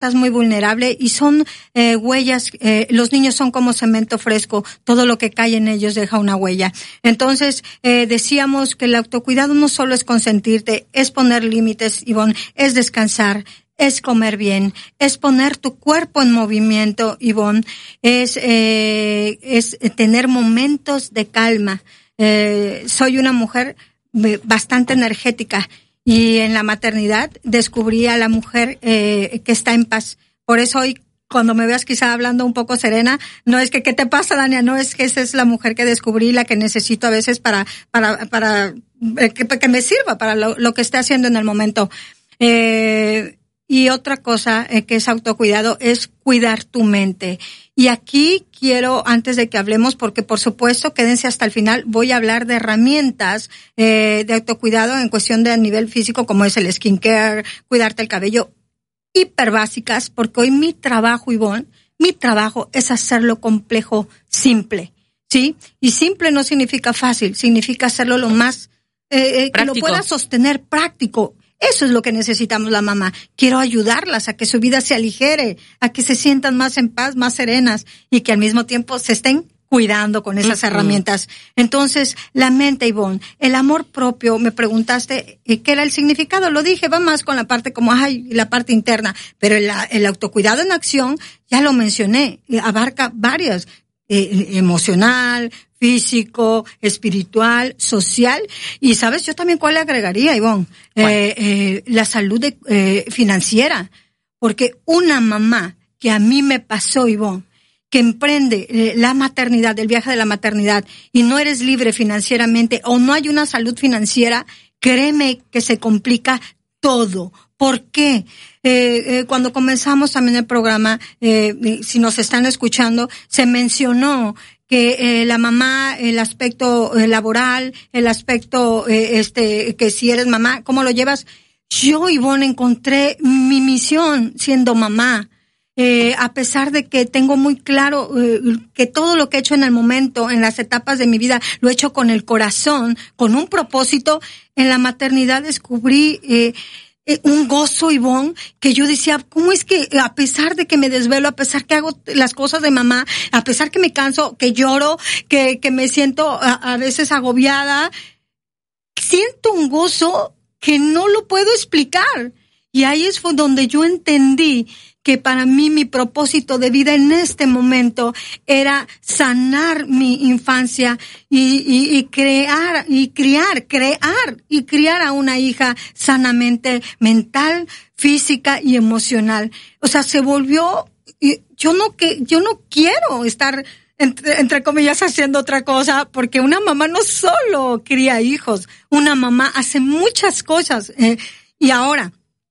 estás muy vulnerable y son huellas, los niños son como cemento fresco, todo lo que cae en ellos deja una huella. Entonces, decíamos que el autocuidado no solo es consentirte, es poner límites, Ivonne, es descansar, es comer bien, es poner tu cuerpo en movimiento, Ivonne, es tener momentos de calma. Soy una mujer bastante energética y en la maternidad descubrí a la mujer que está en paz. Por eso hoy, cuando me veas quizá hablando un poco serena, no es que ¿qué te pasa, Dania? No, es que esa es la mujer que descubrí, la que necesito a veces para que me sirva para lo que esté haciendo en el momento. Y otra cosa que es autocuidado es cuidar tu mente. Y aquí quiero, antes de que hablemos, porque por supuesto, quédense hasta el final, voy a hablar de herramientas de autocuidado en cuestión de a nivel físico, como es el skincare, cuidarte el cabello, hiper básicas, porque hoy mi trabajo, Ivonne, es hacerlo complejo simple, ¿sí? Y simple no significa fácil, significa hacerlo lo más, que lo pueda sostener, práctico. Eso es lo que necesitamos la mamá. Quiero ayudarlas a que su vida se aligere, a que se sientan más en paz, más serenas y que al mismo tiempo se estén cuidando con esas herramientas. Entonces, la mente, Ivonne, el amor propio, me preguntaste qué era el significado. Lo dije, va más con la parte como, la parte interna. Pero el autocuidado en acción, ya lo mencioné, abarca varias. Emocional, físico, espiritual, social, y sabes, yo también cuál le agregaría, Ivonne, la salud financiera, porque una mamá que a mí me pasó, Ivonne, que emprende la maternidad, el viaje de la maternidad, y no eres libre financieramente, o no hay una salud financiera, créeme que se complica todo. ¿Por qué? Cuando comenzamos también el programa, si nos están escuchando, se mencionó que la mamá, el aspecto laboral, el aspecto que si eres mamá, ¿cómo lo llevas? Yo, Ivonne, encontré mi misión siendo mamá. A pesar de que tengo muy claro que todo lo que he hecho en el momento, en las etapas de mi vida, lo he hecho con el corazón, con un propósito, en la maternidad descubrí un gozo, Ivonne, que yo decía, ¿cómo es que a pesar de que me desvelo, a pesar que hago las cosas de mamá, a pesar que me canso, que lloro, que me siento a veces agobiada, siento un gozo que no lo puedo explicar? Y ahí es donde yo entendí que para mí mi propósito de vida en este momento era sanar mi infancia y criar a una hija sanamente mental, física y emocional. O sea, se volvió, yo no quiero estar entre comillas haciendo otra cosa, porque una mamá no solo cría hijos, una mamá hace muchas cosas, y ahora,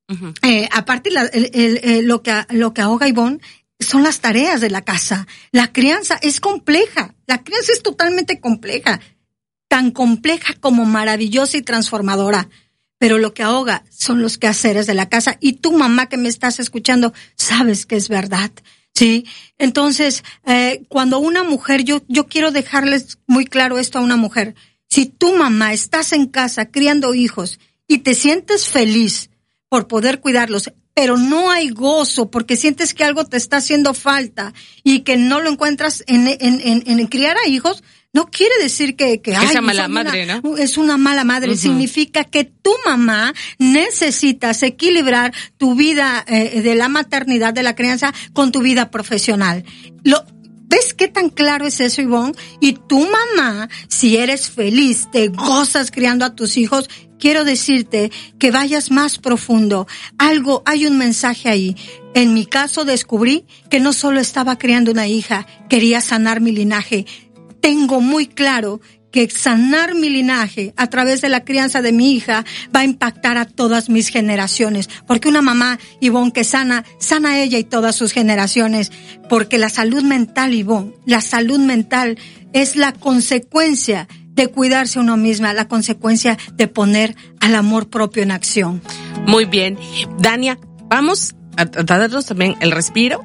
aparte lo que ahoga, Ivonne, son las tareas de la casa. La crianza es compleja. La crianza es totalmente compleja. Tan compleja como maravillosa y transformadora. Pero lo que ahoga son los quehaceres de la casa. Y tú, mamá, que me estás escuchando, sabes que es verdad. ¿Sí? Entonces, cuando una mujer, yo quiero dejarles muy claro esto a una mujer. Si tú, mamá, estás en casa criando hijos y te sientes feliz por poder cuidarlos, pero no hay gozo porque sientes que algo te está haciendo falta y que no lo encuentras en criar a hijos, no quiere decir que esa mala madre, ¿no? Es una mala madre. Significa que tu mamá necesitas equilibrar tu vida de la maternidad, de la crianza, con tu vida profesional. ¿Ves qué tan claro es eso, Ivonne? Y tu mamá, si eres feliz, te gozas criando a tus hijos, quiero decirte que vayas más profundo. Hay un mensaje ahí. En mi caso descubrí que no solo estaba criando una hija, quería sanar mi linaje. Tengo muy claro que sanar mi linaje a través de la crianza de mi hija va a impactar a todas mis generaciones. Porque una mamá, Ivonne, que sana ella y todas sus generaciones. Porque la salud mental, Ivonne, la salud mental es la consecuencia de cuidarse uno misma, la consecuencia de poner al amor propio en acción. Muy bien. Dania, vamos a darnos también el respiro.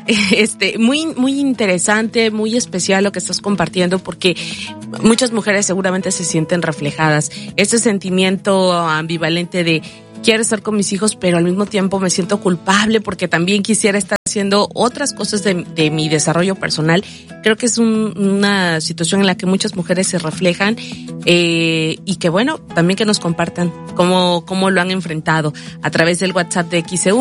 Muy interesante, muy especial lo que estás compartiendo, porque muchas mujeres seguramente se sienten reflejadas. Ese sentimiento ambivalente de quiero estar con mis hijos, pero al mismo tiempo me siento culpable porque también quisiera estar haciendo otras cosas de mi desarrollo personal. Creo que es una situación en la que muchas mujeres se reflejan, y que bueno, también que nos compartan cómo lo han enfrentado a través del WhatsApp de XEU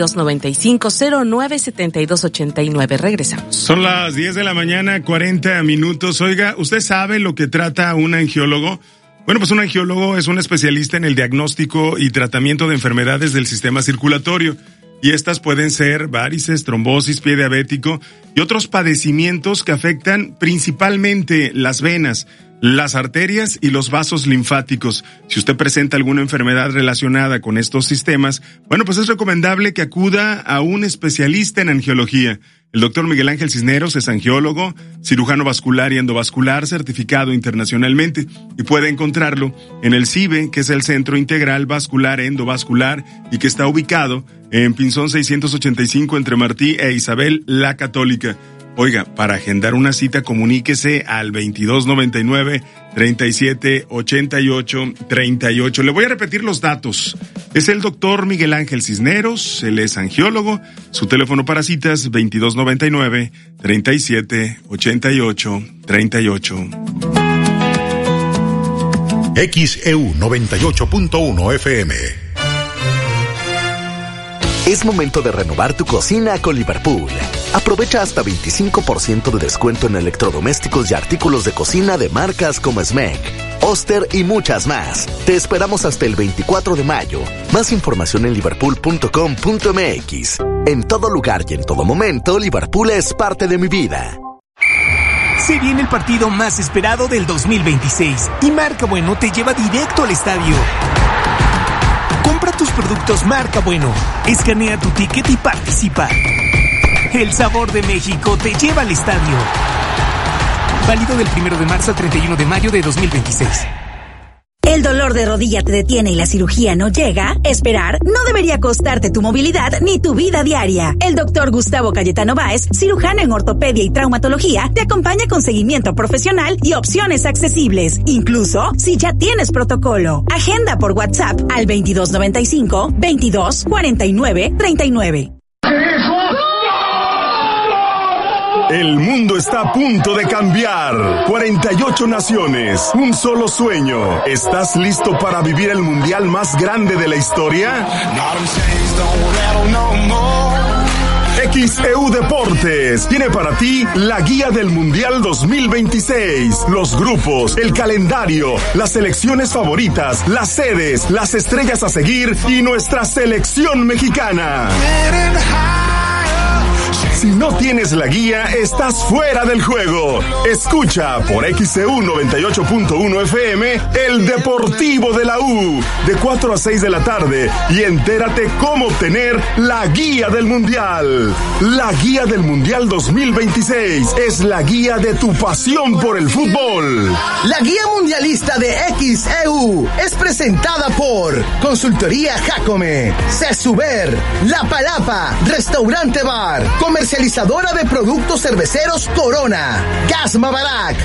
2295-097289. Regresamos. Son las 10 de la mañana, 40 minutos. Oiga, ¿usted sabe lo que trata un angiólogo? Bueno, pues un angiólogo es un especialista en el diagnóstico y tratamiento de enfermedades del sistema circulatorio. Y estas pueden ser varices, trombosis, pie diabético y otros padecimientos que afectan principalmente las venas, las arterias y los vasos linfáticos. Si usted presenta alguna enfermedad relacionada con estos sistemas, bueno, pues es recomendable que acuda a un especialista en angiología. El doctor Miguel Ángel Cisneros es angiólogo, cirujano vascular y endovascular certificado internacionalmente, y puede encontrarlo en el CIVE, que es el Centro Integral Vascular Endovascular, y que está ubicado en Pinzón 685 entre Martí e Isabel la Católica. Oiga, para agendar una cita, comuníquese al 2299-3788-38. Le voy a repetir los datos. Es el doctor Miguel Ángel Cisneros, él es angiólogo. Su teléfono para citas, 2299-3788-38. XEU 98.1 FM. Es momento de renovar tu cocina con Liverpool. Aprovecha hasta 25% de descuento en electrodomésticos y artículos de cocina de marcas como Smeg, Oster y muchas más. Te esperamos hasta el 24 de mayo. Más información en liverpool.com.mx. En todo lugar y en todo momento, Liverpool es parte de mi vida. Se viene el partido más esperado del 2026 y Marca Bueno te lleva directo al estadio. Compra tus productos Marca Bueno, escanea tu ticket y participa. El sabor de México te lleva al estadio. Válido del 1 de marzo al 31 de mayo de 2026. ¿El dolor de rodilla te detiene y la cirugía no llega? Esperar no debería costarte tu movilidad ni tu vida diaria. El doctor Gustavo Cayetano Báez, cirujano en ortopedia y traumatología, te acompaña con seguimiento profesional y opciones accesibles, incluso si ya tienes protocolo. Agenda por WhatsApp al 2295-224939. El mundo está a punto de cambiar. 48 naciones, un solo sueño. ¿Estás listo para vivir el mundial más grande de la historia? XEU Deportes tiene para ti la guía del Mundial 2026, los grupos, el calendario, las selecciones favoritas, las sedes, las estrellas a seguir y nuestra selección mexicana. Si no tienes la guía, estás fuera del juego. Escucha por XEU 98.1 FM el Deportivo de la U de 4 a 6 de la tarde y entérate cómo obtener la guía del Mundial. La guía del Mundial 2026 es la guía de tu pasión por el fútbol. La guía mundialista de XEU es presentada por Consultoría Jacome, Cesuber, La Palapa, Restaurante Bar, comercializadora de productos cerveceros Corona, Gasma Barak.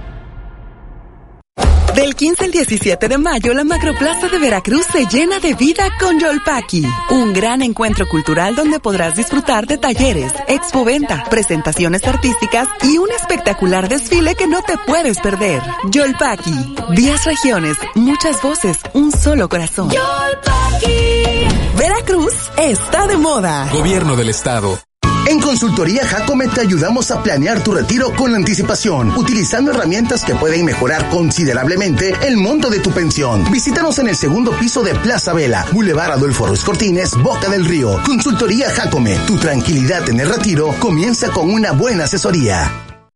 Del 15 al 17 de mayo, la Macroplaza de Veracruz se llena de vida con Yolpaki, un gran encuentro cultural donde podrás disfrutar de talleres, expoventa, presentaciones artísticas y un espectacular desfile que no te puedes perder. Yolpaki, 10 regiones, muchas voces, un solo corazón. Yolpaki. Veracruz está de moda. Gobierno del Estado. En Consultoría Jacome te ayudamos a planear tu retiro con anticipación, utilizando herramientas que pueden mejorar considerablemente el monto de tu pensión. Visítanos en el segundo piso de Plaza Vela, Boulevard Adolfo Ruiz Cortines, Boca del Río. Consultoría Jacome, tu tranquilidad en el retiro comienza con una buena asesoría.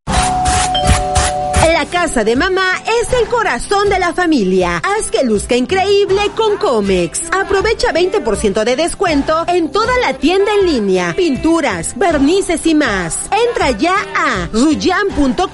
La casa de mamá es el corazón de la familia. Haz que luzca increíble con Comex. Aprovecha 20% de descuento en toda la tienda en línea, pinturas, vernices y más. Entra ya a ruyan.com.mx.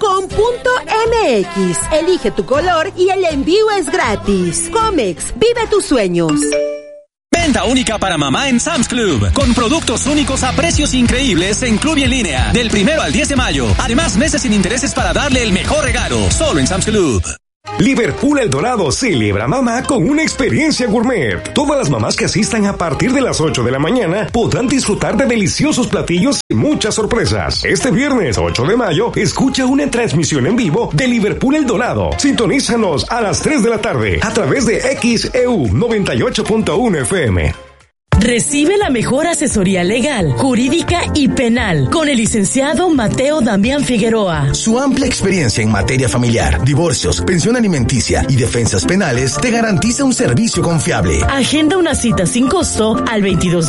Elige tu color y el envío es gratis. Comex, vive tus sueños. Venta única para mamá en Sam's Club, con productos únicos a precios increíbles en Club y en línea, del 1 al 10 de mayo. Además, meses sin intereses para darle el mejor regalo, solo en Sam's Club. Liverpool El Dorado celebra mamá con una experiencia gourmet. Todas las mamás que asistan a partir de las 8 de la mañana podrán disfrutar de deliciosos platillos y muchas sorpresas. Este viernes 8 de mayo, escucha una transmisión en vivo de Liverpool El Dorado. Sintonízanos a las 3 de la tarde a través de XEU 98.1 FM. Recibe la mejor asesoría legal, jurídica y penal con el licenciado Mateo Damián Figueroa. Su amplia experiencia en materia familiar, divorcios, pensión alimenticia y defensas penales te garantiza un servicio confiable. Agenda una cita sin costo al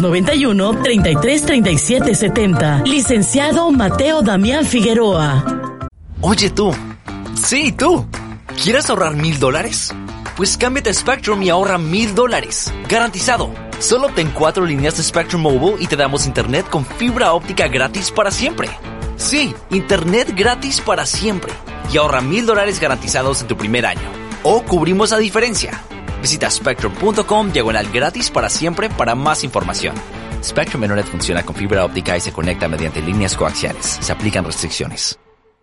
2291-333770. Licenciado Mateo Damián Figueroa. Oye tú. Sí, tú. ¿Quieres ahorrar $1,000? Pues cámbiate a Spectrum y ahorra $1,000. Garantizado. Solo obtén 4 líneas de Spectrum Mobile y te damos internet con fibra óptica gratis para siempre. Sí, internet gratis para siempre. Y ahorra $1,000 garantizados en tu primer año. O cubrimos la diferencia. Visita spectrum.com/gratis para siempre para más información. Spectrum Internet funciona con fibra óptica y se conecta mediante líneas coaxiales. Se aplican restricciones.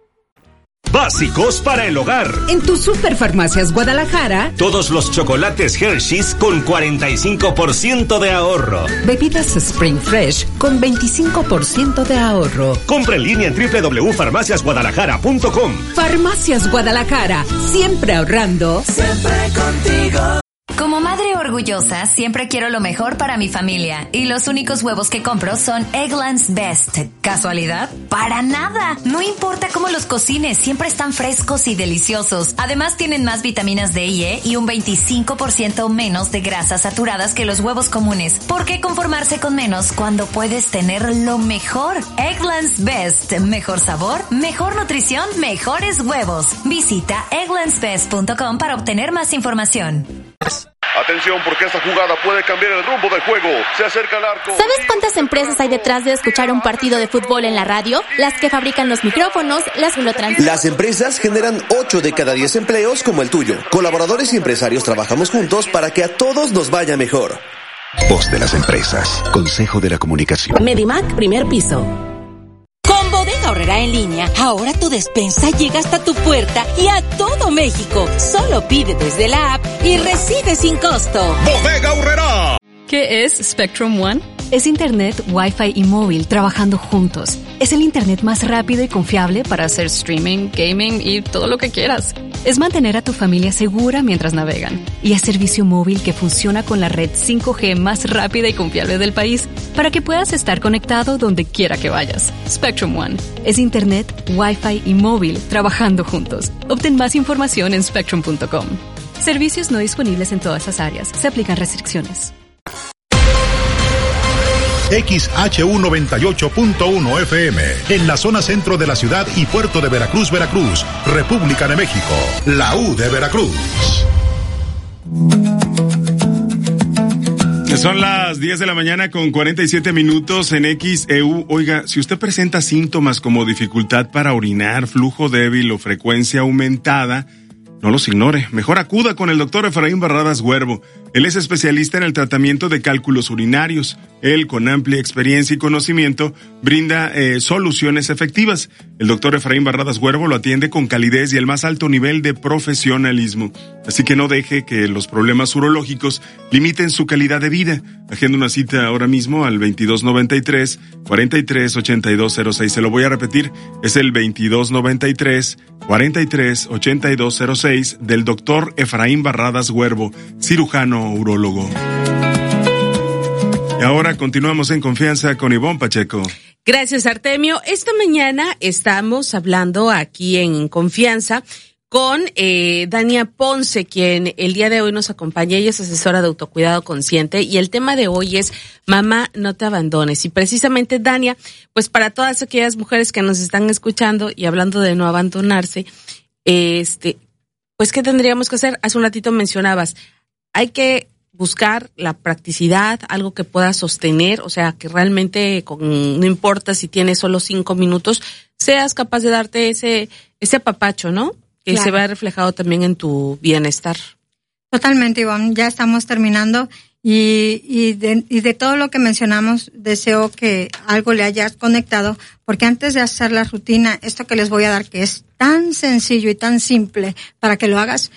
Básicos para el hogar. En tu Superfarmacias Guadalajara, todos los chocolates Hershey's con 45% de ahorro. Bebidas Spring Fresh con 25% de ahorro. Compra en línea en www.farmaciasguadalajara.com. Farmacias Guadalajara, siempre ahorrando. Siempre contigo. Como madre orgullosa, siempre quiero lo mejor para mi familia. Y los únicos huevos que compro son Eggland's Best. ¿Casualidad? ¡Para nada! No importa cómo los cocines, siempre están frescos y deliciosos. Además, tienen más vitaminas D y E y un 25% menos de grasas saturadas que los huevos comunes. ¿Por qué conformarse con menos cuando puedes tener lo mejor? Eggland's Best. Mejor sabor, mejor nutrición, mejores huevos. Visita egglandsbest.com para obtener más información. Atención, porque esta jugada puede cambiar el rumbo del juego. Se acerca al arco. ¿Sabes cuántas empresas hay detrás de escuchar un partido de fútbol en la radio? Las que fabrican los micrófonos, las que lo transmiten. Las empresas generan 8 de cada 10 empleos como el tuyo. Colaboradores y empresarios trabajamos juntos para que a todos nos vaya mejor. Voz de las empresas. Consejo de la Comunicación. Medimac, primer piso. Con Bodega Aurrerá en línea, ahora tu despensa llega hasta tu puerta y a todo México. Solo pide desde la app y recibe sin costo. Bodega Aurrerá. ¿Qué es Spectrum One? Es Internet, Wi-Fi y móvil trabajando juntos. Es el Internet más rápido y confiable para hacer streaming, gaming y todo lo que quieras. Es mantener a tu familia segura mientras navegan. Y es servicio móvil que funciona con la red 5G más rápida y confiable del país para que puedas estar conectado donde quiera que vayas. Spectrum One. Es Internet, Wi-Fi y móvil trabajando juntos. Obtén más información en spectrum.com. Servicios no disponibles en todas las áreas. Se aplican restricciones. XHU 98.1 FM, en la zona centro de la ciudad y puerto de Veracruz, Veracruz, República de México, la U de Veracruz. Son las 10 de la mañana con 47 minutos en XEU. Oiga, si usted presenta síntomas como dificultad para orinar, flujo débil o frecuencia aumentada, no los ignore. Mejor acuda con el doctor Efraín Barradas Huervo. Él es especialista en el tratamiento de cálculos urinarios. Él, con amplia experiencia y conocimiento, brinda soluciones efectivas. El doctor Efraín Barradas Huervo lo atiende con calidez y el más alto nivel de profesionalismo. Así que no deje que los problemas urológicos limiten su calidad de vida. Agenda una cita ahora mismo al 2293-438206. Se lo voy a repetir, es el 2293-438206 del doctor Efraín Barradas Huervo, cirujano urólogo. Y ahora continuamos en confianza con Ivonne Pacheco. Gracias, Artemio. Esta mañana estamos hablando aquí en Confianza con Dania Ponce, quien el día de hoy nos acompaña. Ella es asesora de autocuidado consciente y el tema de hoy es Mamá, no te abandones. Y precisamente, Dania, pues para todas aquellas mujeres que nos están escuchando y hablando de no abandonarse, pues ¿qué tendríamos que hacer? Hace un ratito mencionabas, hay que buscar la practicidad, algo que puedas sostener, o sea, que realmente no importa si tienes solo 5 minutos, seas capaz de darte ese apapacho, ¿no? Que claro, se vea reflejado también en tu bienestar. Totalmente, Ivonne. Ya estamos terminando Y de todo lo que mencionamos, deseo que algo le hayas conectado, porque antes de hacer la rutina, esto que les voy a dar, que es tan sencillo y tan simple para que lo hagas,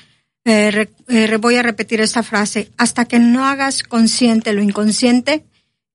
voy a repetir esta frase: hasta que no hagas consciente lo inconsciente,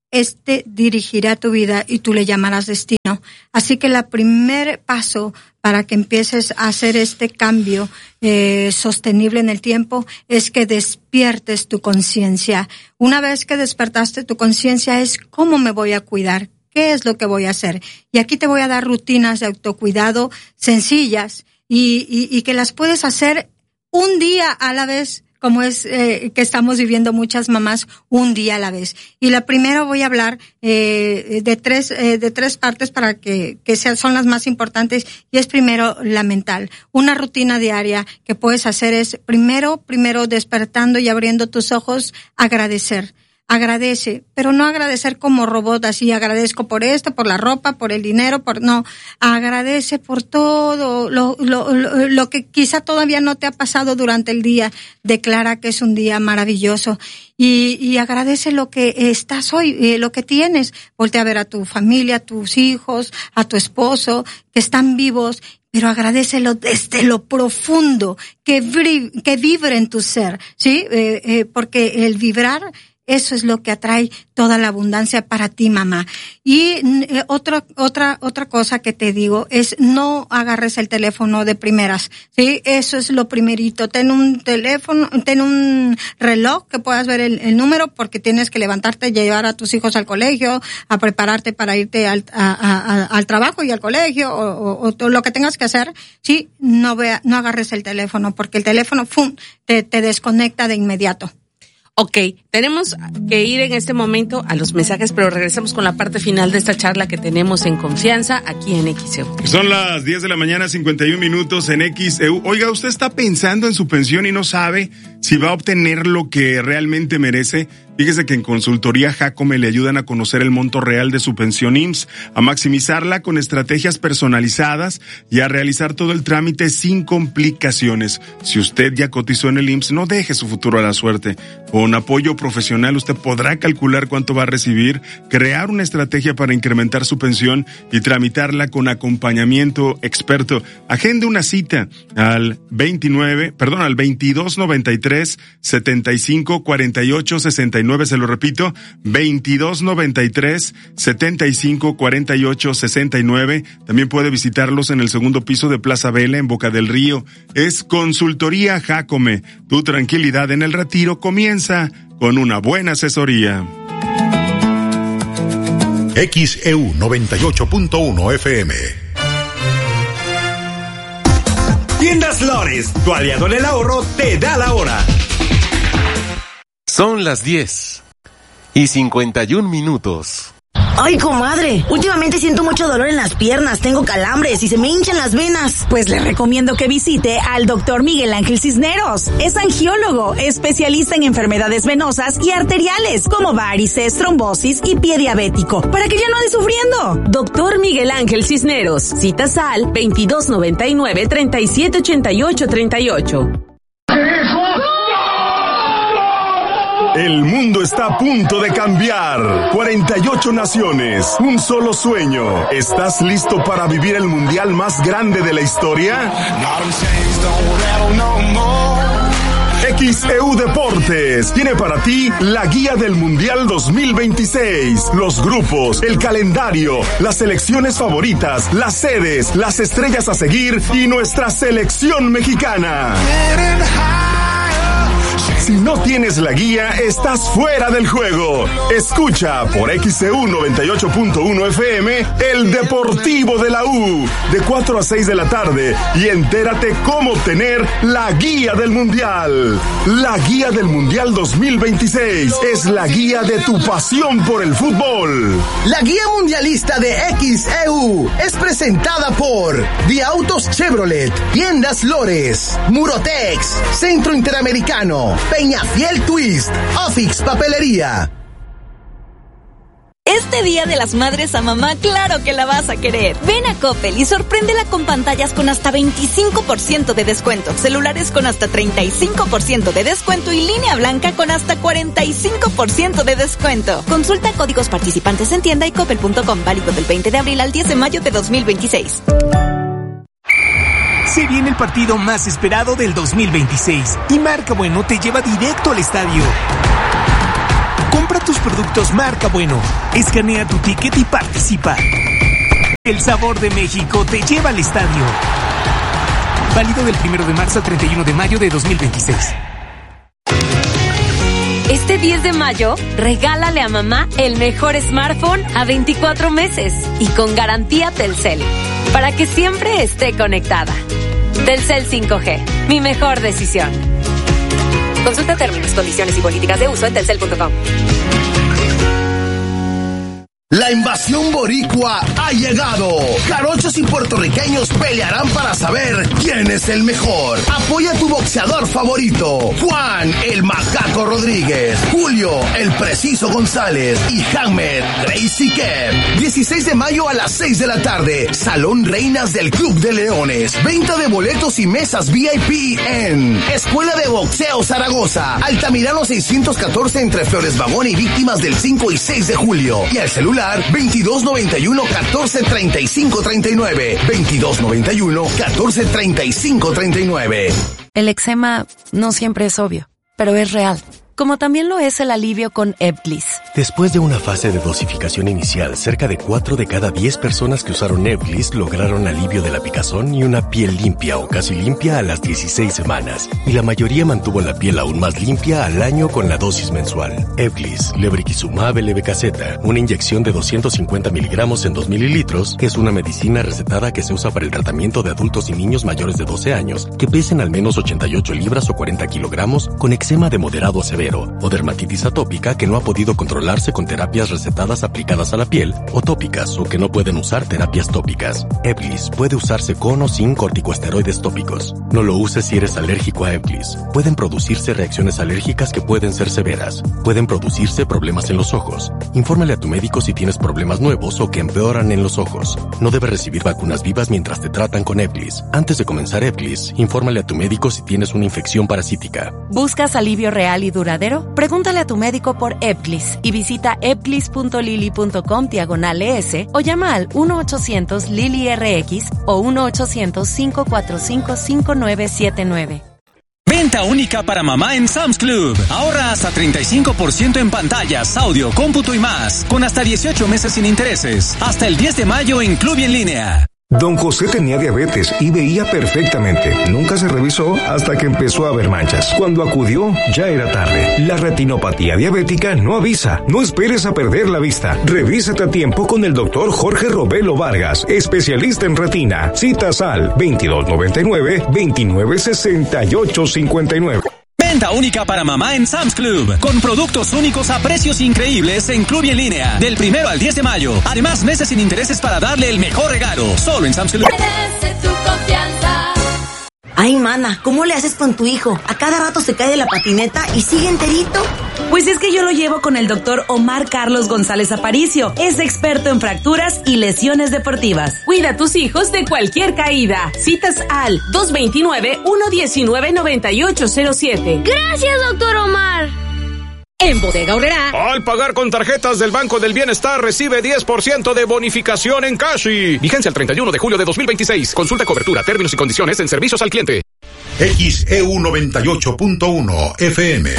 dirigirá tu vida y tú le llamarás destino. Así que el primer paso para que empieces a hacer este cambio sostenible en el tiempo es que despiertes tu conciencia. Una vez que despertaste tu conciencia, es cómo me voy a cuidar, qué es lo que voy a hacer. Y aquí te voy a dar rutinas de autocuidado sencillas y que las puedes hacer un día a la vez, como es que estamos viviendo muchas mamás, un día a la vez. Y la primera voy a hablar de tres partes para que son las más importantes, y es primero la mental. Una rutina diaria que puedes hacer es primero despertando y abriendo tus ojos, agradecer. Agradece, pero no agradecer como robot, así agradezco por esto, por la ropa, por el dinero, no, agradece por todo lo que quizá todavía no te ha pasado durante el día. Declara que es un día maravilloso y agradece lo que estás hoy, lo que tienes. Voltea a ver a tu familia, a tus hijos, a tu esposo, que están vivos, pero agradécelo desde lo profundo, que vibre en tu ser, ¿sí? Porque el vibrar, eso es lo que atrae toda la abundancia para ti, mamá. Y otra cosa que te digo es no agarres el teléfono de primeras, ¿sí? Eso es lo primerito. Ten un teléfono, ten un reloj que puedas ver el número, porque tienes que levantarte, llevar a tus hijos al colegio, a prepararte para irte al trabajo y al colegio, o lo que tengas que hacer, ¿sí? No agarres el teléfono, porque el teléfono, ¡fum!, te desconecta de inmediato. Ok, tenemos que ir en este momento a los mensajes, pero regresamos con la parte final de esta charla que tenemos en confianza aquí en XEU. Son las 10 de la mañana, 51 minutos en XEU. Oiga, ¿usted está pensando en su pensión y no sabe si va a obtener lo que realmente merece? Fíjese que en Consultoría Jacome le ayudan a conocer el monto real de su pensión IMSS, a maximizarla con estrategias personalizadas y a realizar todo el trámite sin complicaciones. Si usted ya cotizó en el IMSS, no deje su futuro a la suerte. Con apoyo profesional usted podrá calcular cuánto va a recibir, crear una estrategia para incrementar su pensión y tramitarla con acompañamiento experto. Agende una cita al 2293 75 48 69. Se lo repito, 2293 75 48 69. También puede visitarlos en el segundo piso de Plaza Vela, en Boca del Río. Es Consultoría Jacome. Tu tranquilidad en el retiro comienza con una buena asesoría. XEU 98.1 FM. Tiendas Lores, tu aliado en el ahorro, te da la hora. Son las 10:51. Ay, comadre, últimamente siento mucho dolor en las piernas, tengo calambres y se me hinchan las venas. Pues le recomiendo que visite al doctor Miguel Ángel Cisneros. Es angiólogo, especialista en enfermedades venosas y arteriales, como varices, trombosis y pie diabético, para que ya no ande sufriendo. Doctor Miguel Ángel Cisneros, citas al 2299-378838. El mundo está a punto de cambiar. 48 naciones, un solo sueño. ¿Estás listo para vivir el mundial más grande de la historia? XEU Deportes tiene para ti la guía del Mundial 2026, los grupos, el calendario, las selecciones favoritas, las sedes, las estrellas a seguir y nuestra selección mexicana. Si no tienes la guía, estás fuera del juego. Escucha por XEU 98.1 FM el Deportivo de la U de 4 a 6 de la tarde y entérate cómo obtener la guía del Mundial. La guía del Mundial 2026 es la guía de tu pasión por el fútbol. La guía mundialista de XEU es presentada por Vía Autos Chevrolet, Tiendas Lores, Murotex, Centro Interamericano, Peñafiel Twist, Ofix Papelería. En Este Día de las Madres a mamá, claro que la vas a querer. Ven a Coppel y sorpréndela con pantallas con hasta 25% de descuento, celulares con hasta 35% de descuento y línea blanca con hasta 45% de descuento. Consulta códigos participantes en tienda y coppel.com, válido del 20 de abril al 10 de mayo de 2026. Se viene el partido más esperado del 2026 y Marca Bueno te lleva directo al estadio. Compra tus productos Marca Bueno, escanea tu ticket y participa. El sabor de México te lleva al estadio. Válido del 1 de marzo al 31 de mayo de 2026. Este 10 de mayo, regálale a mamá el mejor smartphone a 24 meses y con garantía Telcel, para que siempre esté conectada. Telcel 5G, mi mejor decisión. Consulta términos, condiciones y políticas de uso en telcel.com. La invasión boricua ha llegado. Jarochos y puertorriqueños pelearán para saber quién es el mejor. Apoya a tu boxeador favorito. Juan, el Macaco Rodríguez. Julio, el Preciso González. Y Hammer, Gracie Kemp. 16 de mayo a las 6 de la tarde. Salón Reinas del Club de Leones. Venta de boletos y mesas VIP en Escuela de Boxeo Zaragoza. Altamirano 614 entre Flores Vagón y Víctimas del 5 y 6 de julio. Y al celular 2291-143539. 2291-143539. El eczema no siempre es obvio, pero es real. Como también lo es el alivio con Ebglyss. Después de una fase de dosificación inicial, cerca de 4 de cada 10 personas que usaron Ebglyss lograron alivio de la picazón y una piel limpia o casi limpia a las 16 semanas. Y la mayoría mantuvo la piel aún más limpia al año con la dosis mensual. Ebglyss, lebrikizumab LB-Caseta, una inyección de 250 miligramos en 2 mililitros, es una medicina recetada que se usa para el tratamiento de adultos y niños mayores de 12 años que pesen al menos 88 libras o 40 kilogramos con eczema de moderado a severo o dermatitis atópica que no ha podido controlarse con terapias recetadas aplicadas a la piel o tópicas o que no pueden usar terapias tópicas. Ebglyss puede usarse con o sin corticosteroides tópicos. No lo uses si eres alérgico a Ebglyss. Pueden producirse reacciones alérgicas que pueden ser severas. Pueden producirse problemas en los ojos. Infórmale a tu médico si tienes problemas nuevos o que empeoran en los ojos. No debes recibir vacunas vivas mientras te tratan con Ebglyss. Antes de comenzar Ebglyss, infórmale a tu médico si tienes una infección parasítica. ¿Buscas alivio real y duradero? Pregúntale a tu médico por Ebglyss y visita ebglyss.lily.com/ES o llama al 1-800-LILY-RX o 1-800-545-5979. Venta única para mamá en Sam's Club. Ahorra hasta 35% en pantallas, audio, cómputo y más, con hasta 18 meses sin intereses. Hasta el 10 de mayo en Club y en línea. Don José tenía diabetes y veía perfectamente. Nunca se revisó hasta que empezó a ver manchas. Cuando acudió, ya era tarde. La retinopatía diabética no avisa. No esperes a perder la vista. Revísate a tiempo con el doctor Jorge Robelo Vargas, especialista en retina. Citas al 2299-296859. Venta única para mamá en Sam's Club, con productos únicos a precios increíbles en Club y en línea, del 1 al 10 de mayo. Además, meses sin intereses para darle el mejor regalo, solo en Sam's Club. Merece tu confianza. Ay, mana, ¿cómo le haces con tu hijo? A cada rato se cae de la patineta y sigue enterito. Pues es que yo lo llevo con el doctor Omar Carlos González Aparicio. Es experto en fracturas y lesiones deportivas. Cuida a tus hijos de cualquier caída. Citas al 229-119-9807. Gracias, doctor Omar. En Bodega Aurrerá, al pagar con tarjetas del Banco del Bienestar, recibe 10% de bonificación en Cashi. Vigencia el 31 de julio de 2026. Consulta cobertura, términos y condiciones en servicios al cliente. XEU 98.1 FM.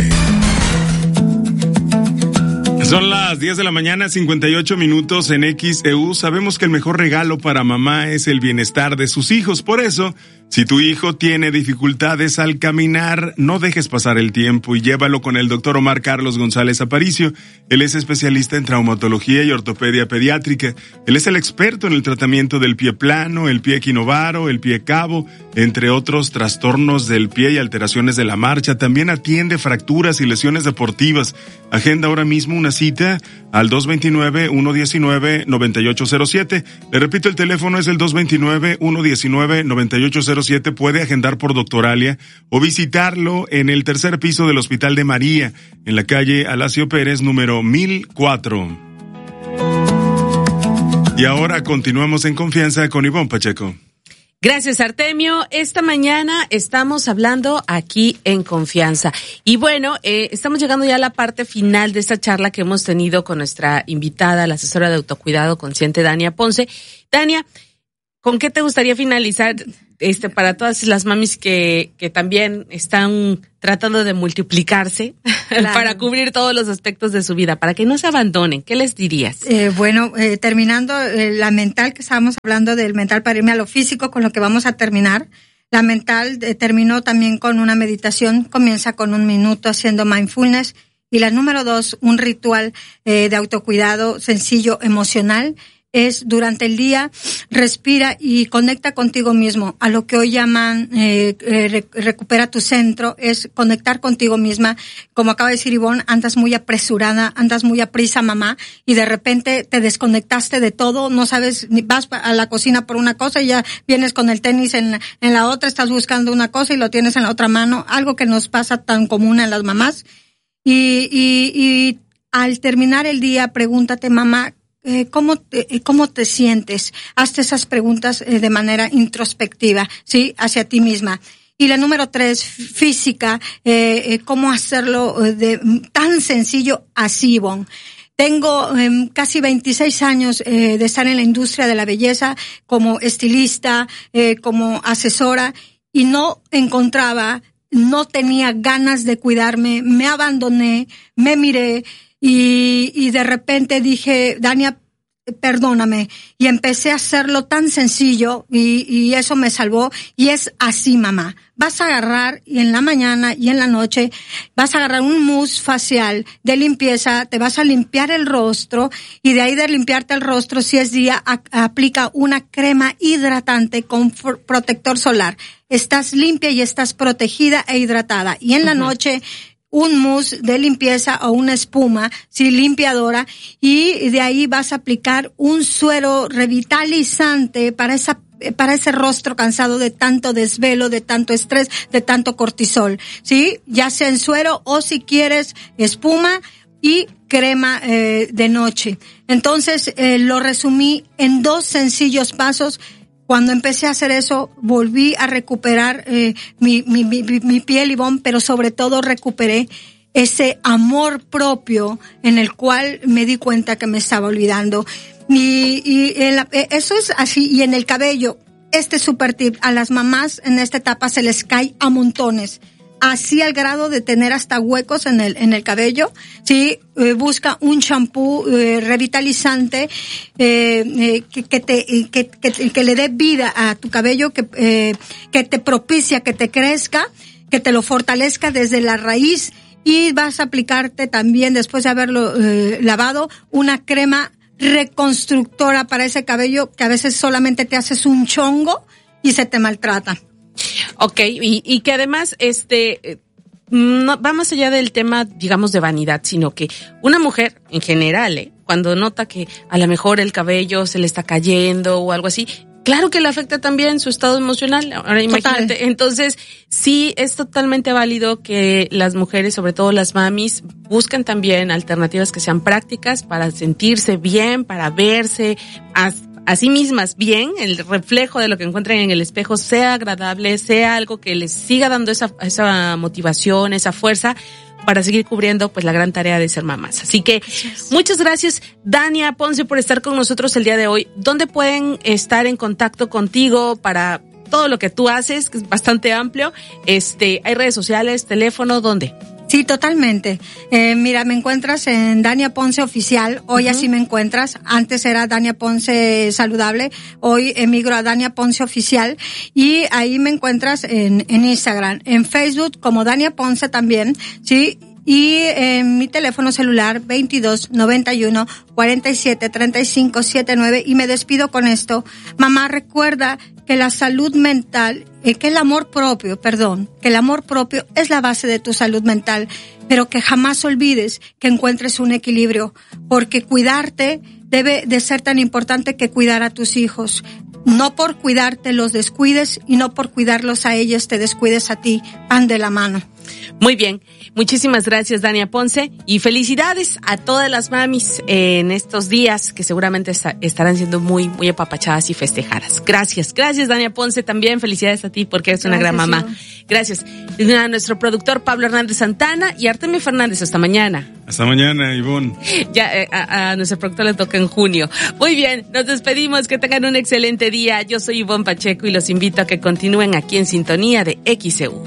Son las 10 de la mañana, 58 minutos en XEU. Sabemos que el mejor regalo para mamá es el bienestar de sus hijos. Por eso, si tu hijo tiene dificultades al caminar, no dejes pasar el tiempo y llévalo con el doctor Omar Carlos González Aparicio. Él es especialista en traumatología y ortopedia pediátrica. Él es el experto en el tratamiento del pie plano, el pie equinovaro, el pie cabo, entre otros trastornos del pie y alteraciones de la marcha. También atiende fracturas y lesiones deportivas. Agenda ahora mismo una cita al 229-119-9807. Le repito, el teléfono es el 229-119-9807. Puede agendar por Doctoralia o visitarlo en el tercer piso del Hospital de María, en la calle Alacio Pérez, número 1004. Y ahora continuamos en confianza con Ivonne Pacheco. Gracias, Artemio. Esta mañana estamos hablando aquí en Confianza. Y bueno, estamos llegando ya a la parte final de esta charla que hemos tenido con nuestra invitada, la asesora de autocuidado consciente, Dania Ponce. Dania, ¿con qué te gustaría finalizar para todas las mamis que también están tratando de multiplicarse claro, para cubrir todos los aspectos de su vida, para que no se abandonen? ¿Qué les dirías? Terminando la mental, que estábamos hablando del mental para irme a lo físico, con lo que vamos a terminar. La mental terminó también con una meditación, comienza con 1 minuto haciendo mindfulness. Y la número 2, un ritual de autocuidado sencillo, emocional. Es durante el día, respira y conecta contigo mismo. A lo que hoy llaman recupera tu centro, es conectar contigo misma. Como acaba de decir Ivonne, andas muy apresurada, andas muy aprisa, mamá, y de repente te desconectaste de todo, no sabes, vas a la cocina por una cosa y ya vienes con el tenis en la otra, estás buscando una cosa y lo tienes en la otra mano, algo que nos pasa tan común a las mamás. Y al terminar el día, pregúntate, mamá, ¿cómo te sientes? Hazte esas preguntas de manera introspectiva, ¿sí? Hacia ti misma. Y la número 3, física, ¿cómo hacerlo tan sencillo así, Ivonne? Tengo casi 26 años de estar en la industria de la belleza como estilista, como asesora, y no tenía ganas de cuidarme, me abandoné, me miré, y de repente dije, Dania, perdóname, y empecé a hacerlo tan sencillo y eso me salvó. Y es así, mamá, vas a agarrar, y en la mañana y en la noche vas a agarrar un mousse facial de limpieza, te vas a limpiar el rostro, y de ahí de limpiarte el rostro, si es día, aplica una crema hidratante con protector solar. Estás limpia y estás protegida e hidratada. Y en la noche, un mousse de limpieza o una espuma, sí, limpiadora, y de ahí vas a aplicar un suero revitalizante para ese rostro cansado de tanto desvelo, de tanto estrés, de tanto cortisol, sí, ya sea en suero o si quieres espuma y crema de noche. Entonces, lo resumí en 2 sencillos pasos. Cuando empecé a hacer eso, volví a recuperar mi piel, Ivonne, pero sobre todo recuperé ese amor propio en el cual me di cuenta que me estaba olvidando. Eso es así. Y en el cabello, super tip, a las mamás en esta etapa se les cae a montones. Así al grado de tener hasta huecos en el cabello, sí, busca un shampoo revitalizante que le dé vida a tu cabello, que te propicia que te crezca, que te lo fortalezca desde la raíz, y vas a aplicarte también, después de haberlo lavado, una crema reconstructora para ese cabello que a veces solamente te haces un chongo y se te maltrata. Okay, y que además, no va más allá del tema, digamos, de vanidad, sino que una mujer, en general, cuando nota que a lo mejor el cabello se le está cayendo o algo así, claro que le afecta también su estado emocional. Ahora imagínate. Total. Entonces, sí, es totalmente válido que las mujeres, sobre todo las mamis, buscan también alternativas que sean prácticas para sentirse bien, para verse a sí mismas bien, el reflejo de lo que encuentren en el espejo sea agradable, sea algo que les siga dando esa motivación, esa fuerza para seguir cubriendo pues la gran tarea de ser mamás. Así que muchas gracias, Dania Ponce, por estar con nosotros el día de hoy. ¿Dónde pueden estar en contacto contigo para todo lo que tú haces, que es bastante amplio? ¿Hay redes sociales, teléfono, dónde? Sí, totalmente. Mira, me encuentras en Dania Ponce Oficial. Hoy así me encuentras. Antes era Dania Ponce Saludable. Hoy emigro a Dania Ponce Oficial. Y ahí me encuentras en Instagram. En Facebook como Dania Ponce también. Sí. Y en mi teléfono celular 2291-473579. Y me despido con esto. Mamá, recuerda que la salud mental, que el amor propio es la base de tu salud mental, pero que jamás olvides que encuentres un equilibrio, porque cuidarte debe de ser tan importante que cuidar a tus hijos. No por cuidarte los descuides y no por cuidarlos a ellos te descuides a ti. Van de la mano. Muy bien, muchísimas gracias Dania Ponce y felicidades a todas las mamis en estos días que seguramente estarán siendo muy, muy apapachadas y festejadas. Gracias Dania Ponce, también felicidades a ti porque eres una gran mamá. Gracias. A nuestro productor Pablo Hernández Santana y Artemio Fernández, hasta mañana. Hasta mañana, Ivonne. Ya a nuestro productor le toca en junio. Muy bien, nos despedimos, que tengan un excelente día. Yo soy Ivonne Pacheco y los invito a que continúen aquí en sintonía de XEU.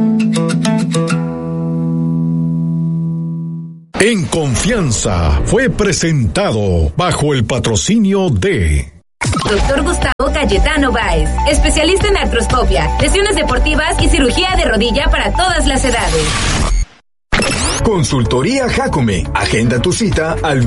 En Confianza fue presentado bajo el patrocinio de Doctor Gustavo Cayetano Báez, especialista en artroscopia, lesiones deportivas y cirugía de rodilla para todas las edades. Consultoría Jacome. Agenda tu cita al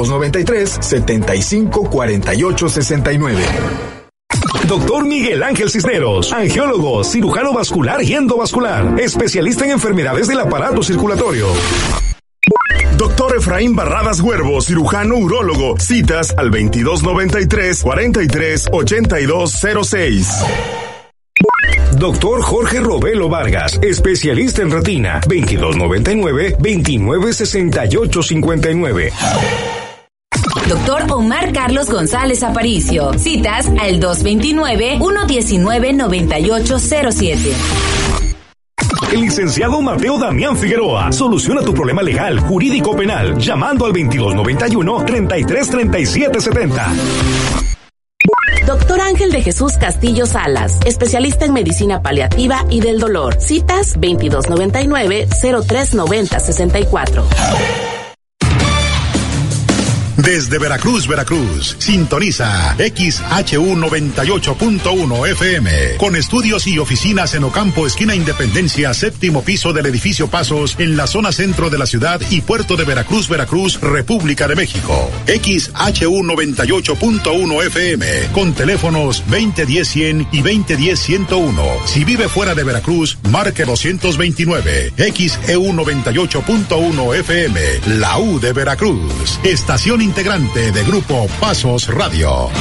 2293-754869. Doctor Miguel Ángel Cisneros, angiólogo, cirujano vascular y endovascular, especialista en enfermedades del aparato circulatorio. Doctor Efraín Barradas Huervo, cirujano urólogo. Citas al 2293-438206. Doctor Jorge Robelo Vargas, especialista en retina, 2299-296859. Doctor Omar Carlos González Aparicio. Citas al 229-119-9807. El licenciado Mateo Damián Figueroa soluciona tu problema legal, jurídico, penal, llamando al 2291-333770. Doctor Ángel de Jesús Castillo Salas, especialista en medicina paliativa y del dolor. Citas 2299-039064. Desde Veracruz, sintoniza XHU 98.1 FM, con estudios y oficinas en Ocampo, esquina Independencia, séptimo piso del edificio Pasos, en la zona centro de la ciudad y puerto de Veracruz, República de México. XHU 98.1 FM, con teléfonos 2010-100 y 2010-101. Si vive fuera de Veracruz, marque 229. XEU 98.1 FM, la U de Veracruz, estación integrante de Grupo Pasos Radio.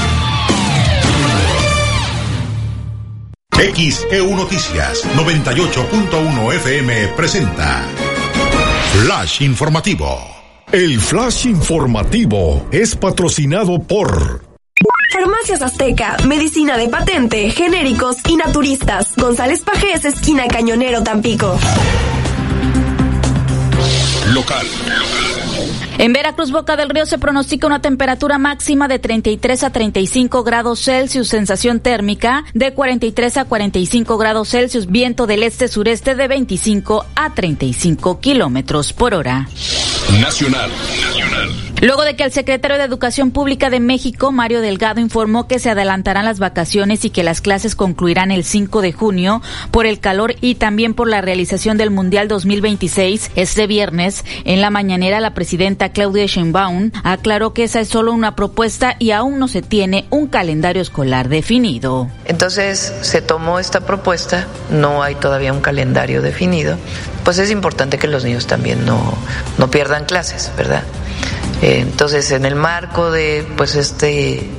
XEU Noticias 98.1 FM presenta Flash Informativo. El Flash Informativo es patrocinado por Farmacias Azteca, medicina de patente, genéricos y naturistas. González Pajés, esquina Cañonero, Tampico. Local. En Veracruz, Boca del Río, se pronostica una temperatura máxima de 33 a 35 grados Celsius, sensación térmica de 43 a 45 grados Celsius, viento del este-sureste de 25 a 35 kilómetros por hora. Nacional. Luego de que el secretario de Educación Pública de México, Mario Delgado, informó que se adelantarán las vacaciones y que las clases concluirán el 5 de junio por el calor y también por la realización del Mundial 2026, este viernes, en la mañanera, la presidenta Claudia Sheinbaum aclaró que esa es solo una propuesta y aún no se tiene un calendario escolar definido. Entonces se tomó esta propuesta, no hay todavía un calendario definido, pues es importante que los niños también no pierdan clases, ¿verdad? Entonces, en el marco de pues esta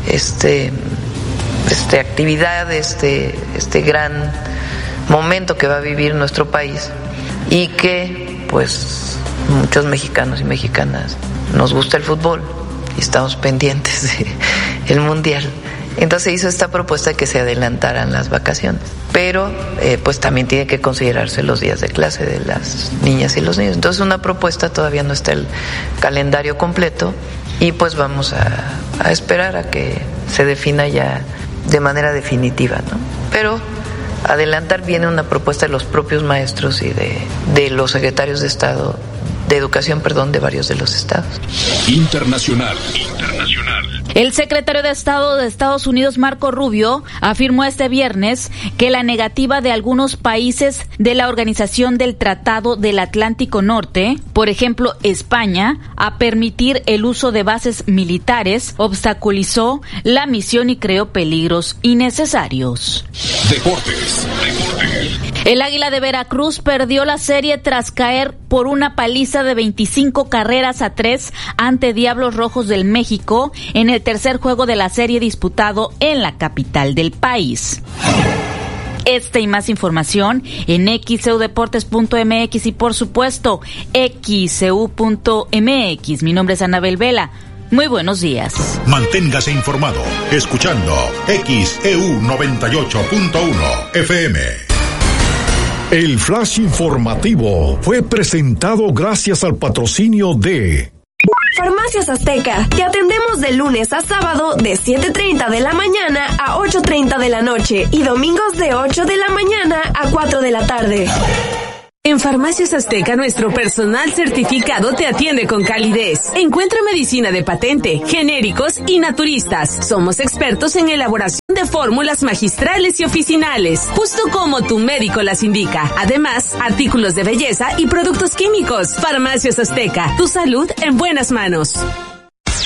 actividad, este gran momento que va a vivir nuestro país y que pues muchos mexicanos y mexicanas nos gusta el fútbol y estamos pendientes del mundial. Entonces hizo esta propuesta de que se adelantaran las vacaciones, pero pues también tiene que considerarse los días de clase de las niñas y los niños. Entonces una propuesta, todavía no está el calendario completo y pues vamos a esperar a que se defina ya de manera definitiva, ¿no? Pero adelantar viene una propuesta de los propios maestros y de los secretarios de Estado, de Educación, de varios de los estados. Internacional. El secretario de Estado de Estados Unidos, Marco Rubio, afirmó este viernes que la negativa de algunos países de la Organización del Tratado del Atlántico Norte, por ejemplo España, a permitir el uso de bases militares, obstaculizó la misión y creó peligros innecesarios. Deportes. El Águila de Veracruz perdió la serie tras caer por una paliza de 25-3 ante Diablos Rojos del México en el tercer juego de la serie disputado en la capital del país. Esta y más información en xeudeportes.mx y por supuesto xeu.mx. Mi nombre es Anabel Vela. Muy buenos días. Manténgase informado escuchando XEU 98.1 FM. El flash informativo fue presentado gracias al patrocinio de Farmacias Azteca. Te atendemos de lunes a sábado de 7:30 de la mañana a 8:30 de la noche y domingos de 8 de la mañana a 4 de la tarde. En Farmacias Azteca, nuestro personal certificado te atiende con calidez. Encuentra medicina de patente, genéricos y naturistas. Somos expertos en elaboración de fórmulas magistrales y oficinales, justo como tu médico las indica. Además, artículos de belleza y productos químicos. Farmacias Azteca, tu salud en buenas manos.